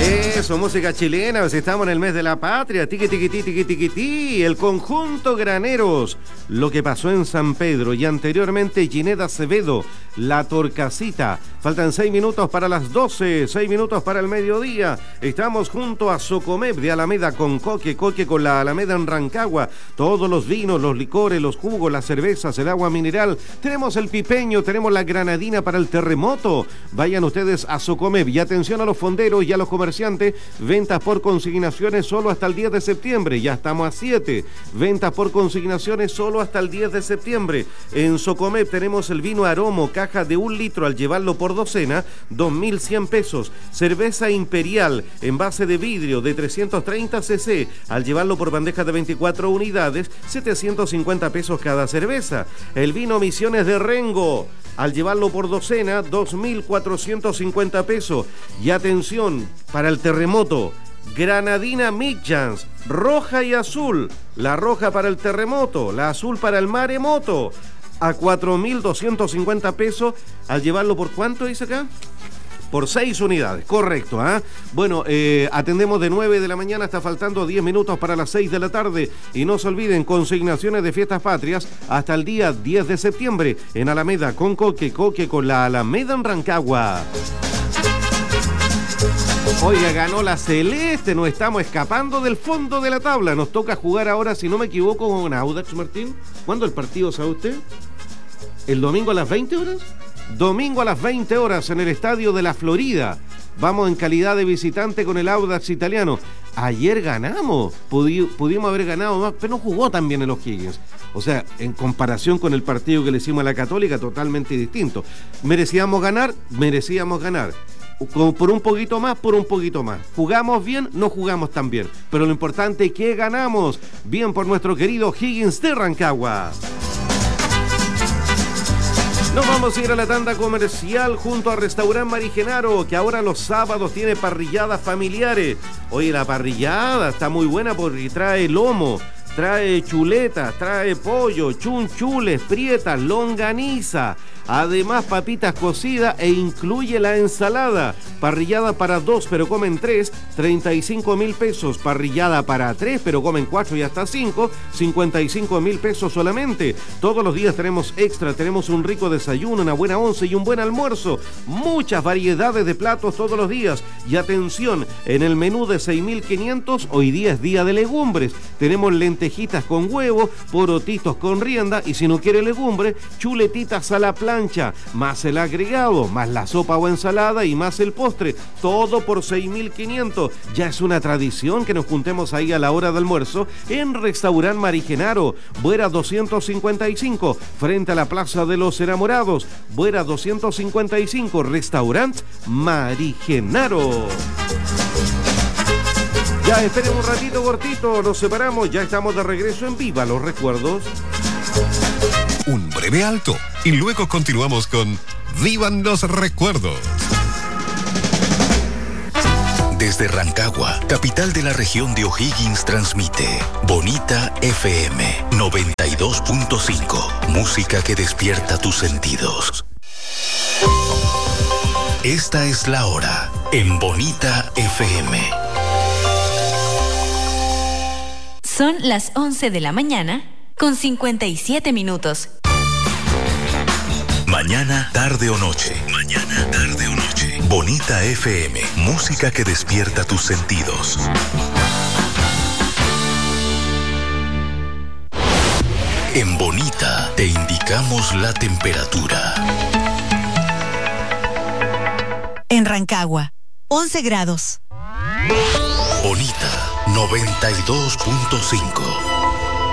Eso, música chilena, pues estamos en el mes de la patria, tiqui tiqui tiqui tiqui tiqui ti, el conjunto Graneros, lo que pasó en San Pedro y anteriormente Ginette Acevedo, La Torcasita. Faltan 6 minutos para las 12, 6 minutos para el mediodía. Estamos junto a Socomep de Alameda con Coque con la Alameda en Rancagua. Todos los vinos, los licores, los jugos, las cervezas, el agua mineral. Tenemos el pipeño, tenemos la granadina para el terremoto. Vayan ustedes a Socomep y atención a los fonderos y a los comerciantes. Ventas por consignaciones solo hasta el 10 de septiembre. Ya estamos a 7. Ventas por consignaciones solo hasta el 10 de septiembre. En Socomep tenemos el vino Aromo, caja de 1 litro al llevarlo por docena, 2.100 pesos. Cerveza Imperial, envase de vidrio de 330 cc, al llevarlo por bandeja de 24 unidades, 750 pesos cada cerveza. El vino Misiones de Rengo, al llevarlo por docena, 2.450 pesos. Y atención, para el terremoto, granadina Midjans, roja y azul. La roja para el terremoto, la azul para el maremoto. A 4.250 pesos, al llevarlo por ¿cuánto dice acá? Por 6 unidades, correcto, ¿ah? Bueno, atendemos de 9 de la mañana, está faltando 10 minutos para las 6 de la tarde. Y no se olviden, consignaciones de fiestas patrias hasta el día 10 de septiembre en Alameda con Coque con la Alameda en Rancagua. Oiga, ganó la Celeste, nos estamos escapando del fondo de la tabla. Nos toca jugar ahora, si no me equivoco, con Audax, Martín. ¿Cuándo el partido, sabe usted? ¿El domingo a las 20 horas? Domingo a las 20 horas en el Estadio de la Florida. Vamos en calidad de visitante con el Audax italiano. Ayer ganamos, pudimos haber ganado más, pero no jugó tan bien el O'Higgins. O sea, en comparación con el partido que le hicimos a la Católica, totalmente distinto. ¿Merecíamos ganar? Merecíamos ganar. Por un poquito más, por un poquito más. ¿Jugamos bien? No jugamos tan bien. Pero lo importante es que ganamos. Bien por nuestro querido O'Higgins de Rancagua. Nos vamos a ir a la tanda comercial junto a Restaurant Mari Genaro, que ahora los sábados tiene parrilladas familiares. Oye, la parrillada está muy buena porque trae lomo, trae chuletas, trae pollo, chunchules, prietas, longaniza. Además, papitas cocidas e incluye la ensalada. Parrillada para 2, pero comen 3, 35.000 pesos. Parrillada para 3, pero comen 4 y hasta 5, 55.000 pesos solamente. Todos los días tenemos extra, tenemos un rico desayuno, una buena once y un buen almuerzo. Muchas variedades de platos todos los días. Y atención, en el menú de 6.500, hoy día es día de legumbres. Tenemos lentejitas con huevo, porotitos con rienda y si no quiere legumbre, chuletitas a la plancha, más el agregado, más la sopa o ensalada y más el postre, todo por 6.500. Ya es una tradición que nos juntemos ahí a la hora de almuerzo en Restaurant Mari Genaro, Buera 255, frente a la Plaza de los Enamorados. Buera 255, Restaurant Mari Genaro. Ya, esperen un ratito cortito, nos separamos, ya estamos de regreso en Viva los Recuerdos. Un breve alto y luego continuamos con Vivan los Recuerdos. Desde Rancagua, capital de la región de O'Higgins, transmite Bonita FM 92.5. Música que despierta tus sentidos. Esta es la hora en Bonita FM. Son las 11 de la mañana con 57 minutos. Mañana, tarde o noche. Mañana, tarde o noche. Bonita FM, música que despierta tus sentidos. En Bonita te indicamos la temperatura. En Rancagua, 11 grados. Bonita 92.5.